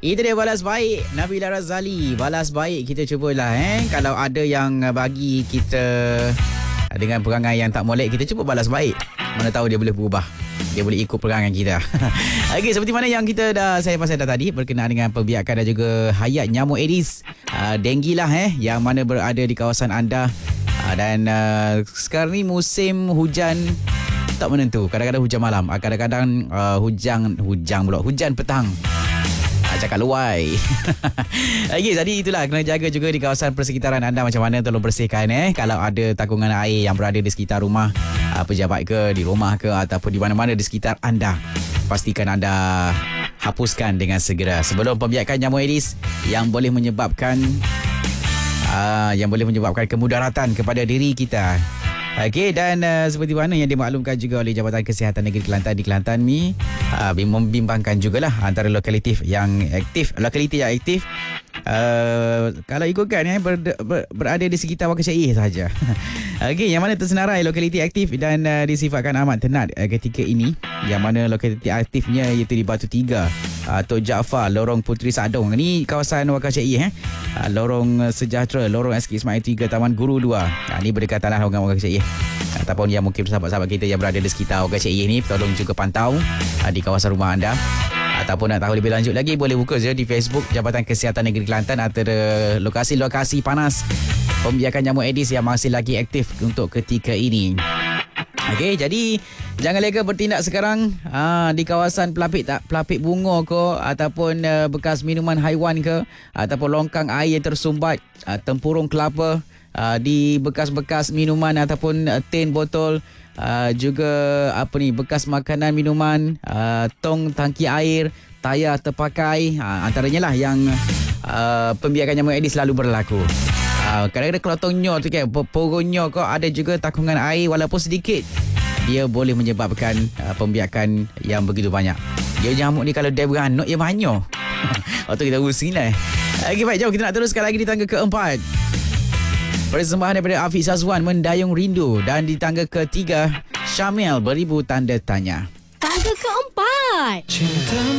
Itu dia balas baik Nabila Razali. Balas baik kita cubalah Kalau ada yang bagi kita dengan perangai yang tak molek, kita cuba balas baik. Mana tahu dia boleh berubah, dia boleh ikut perangai kita. Okey, seperti mana yang kita saya pasal tadi berkenaan dengan pembiakan dan juga hayat nyamuk Aedes denggi lah yang mana berada di kawasan anda. Dan sekarang ni musim hujan tak menentu. Kadang-kadang hujan malam, kadang-kadang hujan petang. Cakap luai. Okey, jadi itulah, kena jaga juga di kawasan persekitaran anda macam mana, tolong bersihkan kalau ada takungan air yang berada di sekitar rumah pejabat ke, di rumah ke, ataupun di mana-mana di sekitar anda. Pastikan anda hapuskan dengan segera sebelum pembiakan nyamuk Aedes yang boleh menyebabkan kemudaratan kepada diri kita. Okey, dan seperti mana yang dimaklumkan juga oleh Jabatan Kesihatan Negeri Kelantan di Kelantan ni, membimbangkan jugalah antara lokaliti yang aktif. Kalau ikutkan berada di sekitar Waka Syekh sahaja. Okey, yang mana tersenarai lokaliti aktif dan disifatkan amat tenat ketika ini, yang mana lokaliti aktifnya iaitu di Batu Tiga, Tok Jaafar, Lorong Puteri Sadong. Ini kawasan Waka Syekh Lorong Sejahtera, Lorong SK Ismail 3, Taman Guru 2. Ini berdekatan lah dengan Waka Syekh. Ataupun yang mungkin sahabat-sahabat kita yang berada di sekitar Waka Syekh ni, tolong juga pantau di kawasan rumah anda. Ataupun nak tahu lebih lanjut lagi, boleh buka je di Facebook Jabatan Kesihatan Negeri Kelantan antara lokasi-lokasi panas pembiakan nyamuk Aedes yang masih lagi aktif untuk ketika ini. Okey, jadi jangan leka bertindak sekarang di kawasan pelapik bunga ke, ataupun bekas minuman haiwan ke, ataupun longkang air yang tersumbat, tempurung kelapa, di bekas-bekas minuman ataupun tin botol, juga bekas makanan minuman, tong tangki air, tayar terpakai, antaranya lah yang pembiakan nyamuk Aedes selalu berlaku. Kadang-kadang kalau tongnya tu poronyo kau ada juga takungan air walaupun sedikit, dia boleh menyebabkan pembiakan yang begitu banyak. Dia nyamuk ni kalau dia beranak, dia banyak. Waktu kita urus ni lah. Okey, baik, jom kita nak teruskan lagi di tangga keempat. Persembahan daripada Afiq Sazwan, Mendayung Rindu. Dan di tangga ketiga, Syamil, Beribu Tanda Tanya. Tangga keempat. Cinta